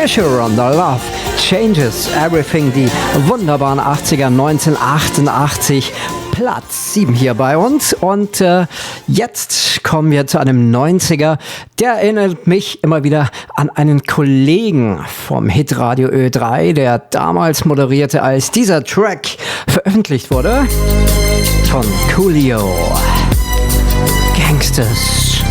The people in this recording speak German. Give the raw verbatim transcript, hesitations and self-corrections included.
Fisher on the Love Changes Everything, die wunderbaren achtziger, neunzehnhundertachtundachtzig, Platz sieben hier bei uns. Und äh, jetzt kommen wir zu einem neunziger, der erinnert mich immer wieder an einen Kollegen vom Hitradio Ö drei, der damals moderierte, als dieser Track veröffentlicht wurde, von Coolio. Gangsters.